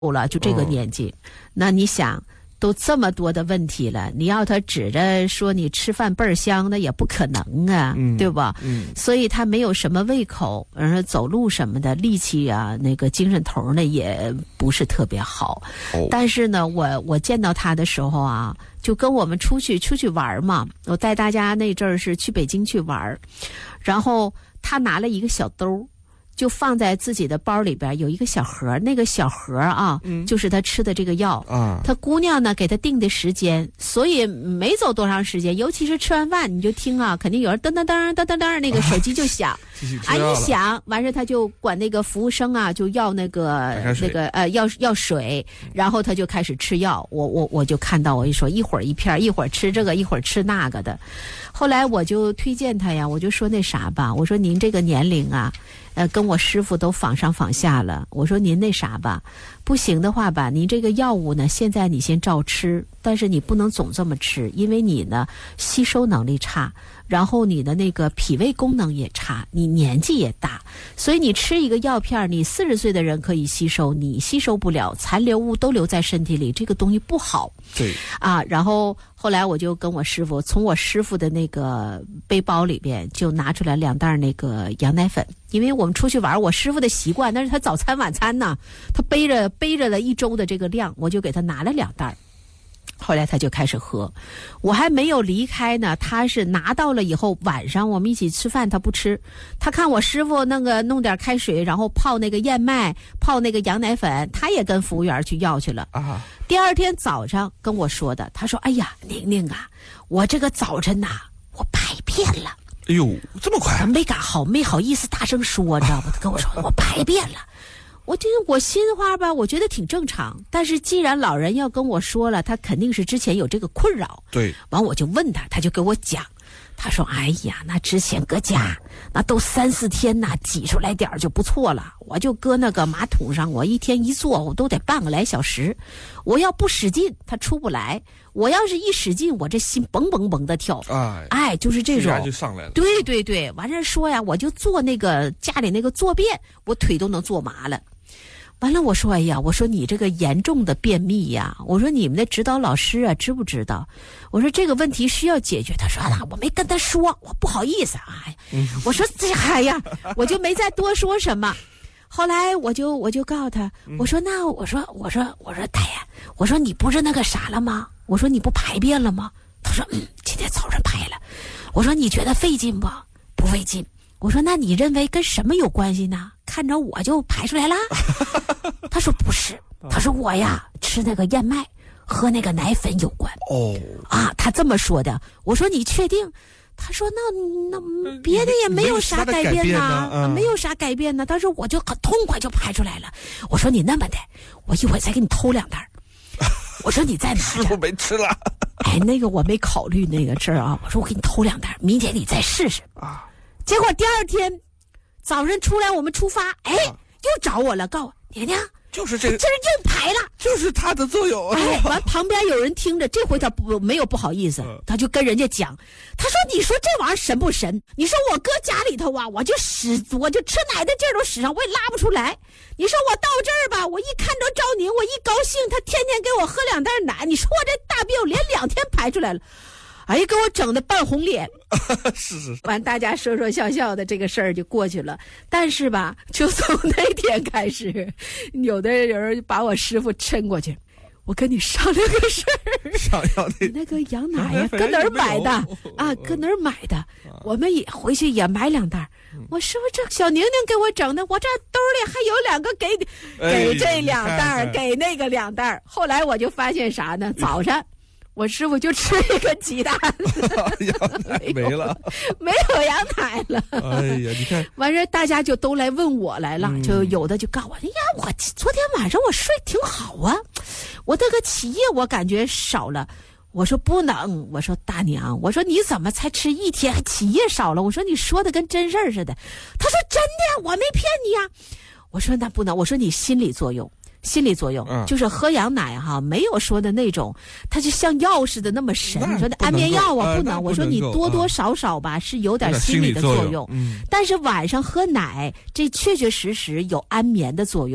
了，就这个年纪，那你想。都这么多的问题了，你要他指着说你吃饭倍儿香，那也不可能啊，对吧？所以他没有什么胃口，而走路什么的力气啊，那个精神头呢也不是特别好。但是呢，我见到他的时候啊，就跟我们出去玩嘛，我带大家那阵儿是去北京去玩，然后他拿了一个小兜。就放在自己的包里边，有一个小盒，那个小盒啊，就是他吃的这个药啊。他姑娘呢给他定的时间，所以没走多长时间，尤其是吃完饭，你就听啊，肯定有人噔噔噔噔噔噔，那个手机就响，一响，完事他就管那个服务生啊，就要那个要水，然后他就开始吃药。我就看到我一说一会儿一片，一会儿吃这个，一会儿吃那个的。后来我就推荐他呀，我就说那啥吧，我说您这个年龄啊。跟我师傅都仿上仿下了。我说您那啥吧，不行的话吧，您这个药物呢，现在你先照吃，但是你不能总这么吃，因为你呢吸收能力差，然后你的那个脾胃功能也差，你年纪也大，所以你吃一个药片，你40岁的人可以吸收，你吸收不了，残留物都留在身体里，这个东西不好。 对啊，然后后来我就跟我师傅，从我师傅的那个背包里边就拿出来2袋那个羊奶粉，因为我们出去玩，我师傅的习惯，那是他早餐晚餐呢，他背着了1周的这个量，我就给他拿了2袋。后来他就开始喝，我还没有离开呢，他是拿到了以后，晚上我们一起吃饭，他不吃，他看我师傅那个弄点开水，然后泡那个燕麦，泡那个羊奶粉，他也跟服务员去要去了啊。第二天早上跟我说的，他说：“哎呀，宁宁啊，我这个早晨呐，我排便了。” 哎呦，这么快？ 没好意思大声说，知道吧？他跟我说我排便了。我心话吧，我觉得挺正常。但是既然老人要跟我说了，他肯定是之前有这个困扰。 对。 完我就问他，他就给我讲，他说：“哎呀，那之前搁家，那都3、4天呐，挤出来点就不错了。我就搁那个马桶上，我一天一坐，我都得半个来小时。我要不使劲，他出不来；我要是一使劲，我这心蹦蹦蹦的跳。哎，就是这种， 就上来了。 对对对，完事说呀，我就做那个家里那个坐便，我腿都能坐麻了。”完了，我说：“哎呀，我说你这个严重的便秘呀，我说你们的指导老师啊，知不知道？我说这个问题需要解决。”他说：“那我没跟他说，我不好意思啊。”我说：“哎呀，我就没再多说什么。”后来我就告诉他，我说：“那我说大爷，我说你不是那个啥了吗？我说你不排便了吗？”他说：“今天早上排了。”我说：“你觉得费劲不？不费劲。”我说：“那你认为跟什么有关系呢？看着我就排出来了？”他说：“不是，他说我呀吃那个燕麦喝那个奶粉有关。”哦啊，他这么说的。我说：“你确定？”他说：“那别的也没有啥改变呢，没有啥改变呢。”他说：“我就很痛快就排出来了。”我说：“你那么的，我一会儿再给你偷2袋。”我说：“你再拿着。” 师傅没吃了。 哎，那个我没考虑那个事儿啊。我说：“我给你偷2袋，明天你再试试啊。”结果第二天早上出来，我们出发，哎，又找我了，告我娘娘， 就是这个， 这又排了， 就是它的作用。 哎，完旁边有人听着，这回他没有不好意思，他就跟人家讲，他说：“你说这玩意儿神不神？你说我搁家里头啊，我就吃奶的劲儿都使上，我也拉不出来。你说我到这儿吧，我一看着赵宁，我一高兴，他天天给我喝2袋奶，你说我这大便我连2天排出来了。”哎呀，给我整的半红脸。 是完大家说说笑笑的，这个事儿就过去了。但是吧，就从那天开始，有的人把我师傅抻过去，我跟你商量个事儿， 想要那个羊奶呀，搁哪儿买的啊？搁哪儿买的？我们也回去也买2袋。我师傅这小宁宁给我整的，我这兜里还有2个给这2袋，给那个2袋。后来我就发现啥呢？早上。我师傅就吃一个鸡蛋， 羊奶没了， 没有羊奶了。 哎呀，你看， 完事大家就都来问我来了，就有的就告我，哎呀，我昨天晚上我睡挺好啊，我这个起夜我感觉少了。我说不能，我说大娘，我说你怎么才吃1天还起夜少了？我说你说的跟真事儿似的。他说真的，我没骗你呀。我说那不能，我说你心理作用就是喝羊奶哈，没有说的那种，它就像药似的那么神。你说的安眠药啊，不能。我说你多多少少吧是有点心理的作用，但是晚上喝奶，这确确实实有安眠的作用。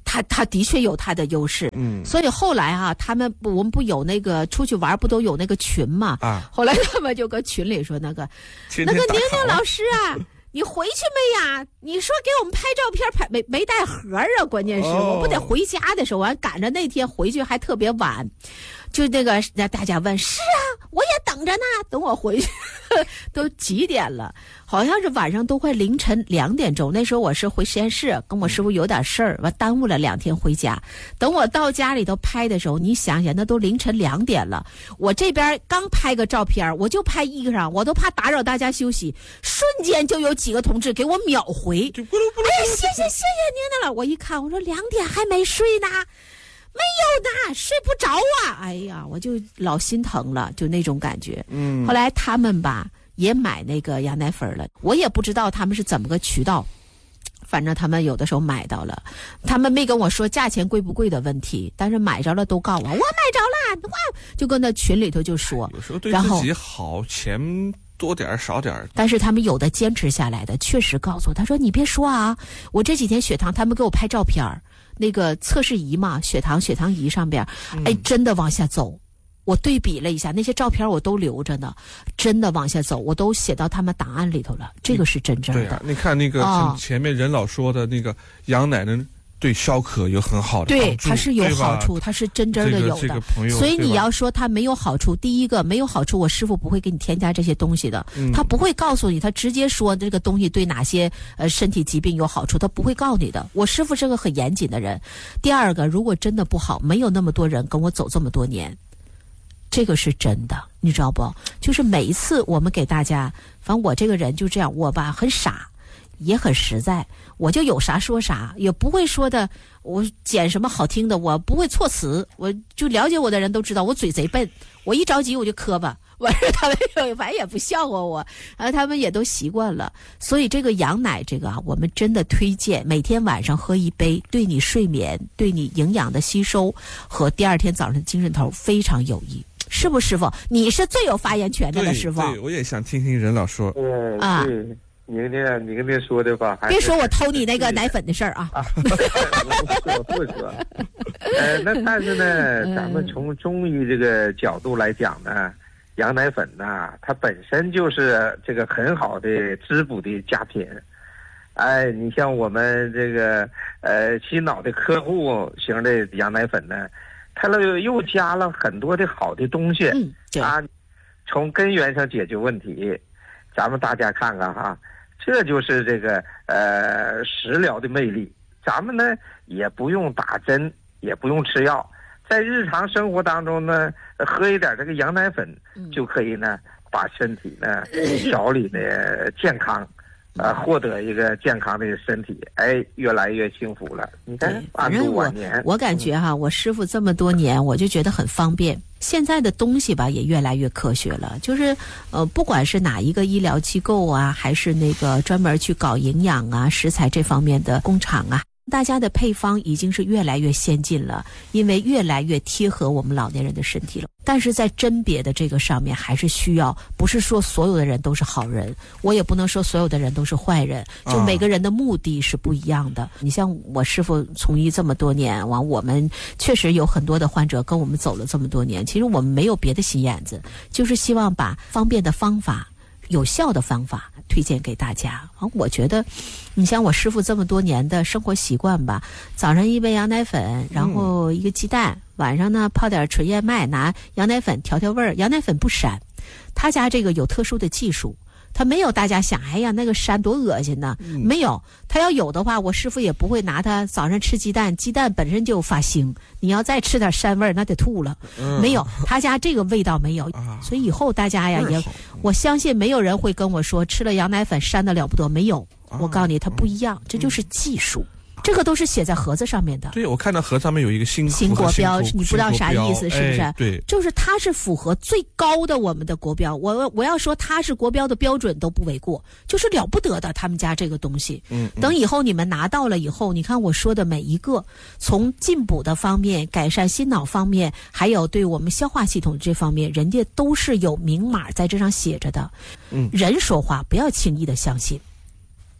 他的确有他的优势，所以后来啊，我们不有那个出去玩不都有那个群嘛？后来他们就搁群里说那个宁宁老师啊，你回去没呀？你说给我们拍照片，没带盒啊？关键是我不得回家的时候，完赶着那天回去还特别晚，就那个大家问是啊，我也等着呢，等我回去都几点了？好像是晚上都快凌晨2点钟。那时候我是回实验室，跟我师傅有点事儿，完耽误了2天回家。等我到家里头拍的时候，你想想，那都凌晨2点了。我这边刚拍个照片，我就拍衣裳，我都怕打扰大家休息，瞬间就有几个同志给我秒回。哎呀，谢谢您了。我一看，我说2点还没睡呢。没有呢，睡不着啊！哎呀，我就老心疼了，就那种感觉。后来他们吧也买那个羊奶粉了，我也不知道他们是怎么个渠道，反正他们有的时候买到了，他们没跟我说价钱贵不贵的问题，但是买着了都告我买着了，哇，就跟那群里头就说， 有时候对自己好，钱多点少点。 但是他们有的坚持下来的，确实告诉我，他说你别说啊，我这几天血糖，他们给我拍照片，那个测试仪嘛，血糖仪上边，哎，真的往下走。我对比了一下那些照片，我都留着呢，真的往下走，我都写到他们档案里头了，这个是真正的。 对啊，你看那个前面任老说的那个羊奶呢，对消渴有很好的帮助， 对，它是有好处，它是真的有的。所以你要说它没有好处，第一个没有好处，我师傅不会给你添加这些东西的，他不会告诉你，他直接说这个东西对哪些身体疾病有好处，他不会告诉你的。我师傅是个很严谨的人。第二个，如果真的不好，没有那么多人跟我走这么多年。这个是真的，你知道不？就是每一次我们给大家，反正我这个人就这样，我吧很傻，也很实在，我就有啥说啥，也不会说的我捡什么好听的，我不会措辞，我就了解我的人都知道我嘴贼笨，我一着急我就磕巴，完事他们反正也不笑话我，他们也都习惯了。所以这个羊奶这个啊，我们真的推荐每天晚上喝一杯，对你睡眠、对你营养的吸收和第二天早上的精神头非常有益。是不师傅？你是最有发言权的了，师傅。 对，我也想听听任老说。 对，你跟那说的吧， 别说我偷你那个奶粉的事儿啊。 不说。那但是呢，咱们从中医这个角度来讲呢，羊奶粉呢，它本身就是这个很好的滋补的佳品。哎，你像我们这个洗脑的客户型的羊奶粉呢，它又加了很多的好的东西，从根源上解决问题。咱们大家看看哈，这就是这个食疗的魅力。咱们呢也不用打针，也不用吃药，在日常生活当中呢，喝一点这个羊奶粉就可以呢，把身体呢调理的健康。获得一个健康的身体，哎，越来越幸福了。你看， 反正我感觉哈，我师傅这么多年，我就觉得很方便。现在的东西吧，也越来越科学了。就是不管是哪一个医疗机构啊，还是那个专门去搞营养啊、食材这方面的工厂啊，大家的配方已经是越来越先进了，因为越来越贴合我们老年人的身体了。但是在甄别的这个上面，还是需要，不是说所有的人都是好人，我也不能说所有的人都是坏人，就每个人的目的是不一样的。你像我师傅从医这么多年，完我们确实有很多的患者跟我们走了这么多年，其实我们没有别的心眼子，就是希望把方便的方法、有效的方法推荐给大家。我觉得你像我师傅这么多年的生活习惯吧，早上一杯羊奶粉，然后一个鸡蛋，晚上呢泡点纯燕麦，拿羊奶粉调味儿。羊奶粉不膻，他家这个有特殊的技术，他没有大家想，哎呀那个膻多恶心呢，没有。他要有的话，我师傅也不会拿它早上吃鸡蛋，鸡蛋本身就发腥，你要再吃点膻味儿，那得吐了。没有，他家这个味道没有，所以以后大家呀也，我相信没有人会跟我说吃了羊奶粉膻的了不得，没有。我告诉你，它不一样，这就是技术。这个都是写在盒子上面的。 对，我看到盒子上面有一个新国标，你不知道啥意思是不是？ 对， 就是它是符合最高的我们的国标。我要说它是国标的标准都不为过，就是了不得的他们家这个东西。等以后你们拿到了以后，你看我说的每一个，从进补的方面、改善心脑方面，还有对我们消化系统这方面，人家都是有明码在这上写着的。人说话不要轻易的相信。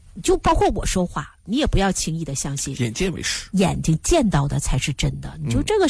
就包括我说话，你也不要轻易的相信。 眼见为实， 眼睛见到的才是真的。你就这个